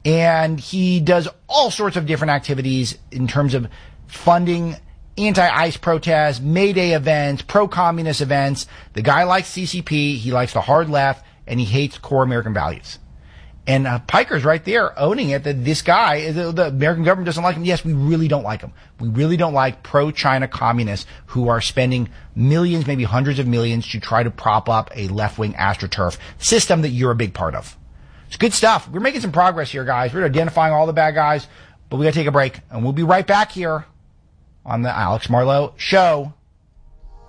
And he does all sorts of different activities in terms of funding anti-ICE protests, May Day events, pro-communist events. The guy likes CCP, he likes the hard left, and he hates core American values. And Piker's right there owning it that this guy, the American government doesn't like him. Yes, we really don't like him. We really don't like pro-China communists who are spending millions, maybe hundreds of millions to try to prop up a left-wing AstroTurf system that you're a big part of. It's good stuff. We're making some progress here, guys. We're identifying all the bad guys, but we got to take a break, and we'll be right back here on the Alex Marlow Show.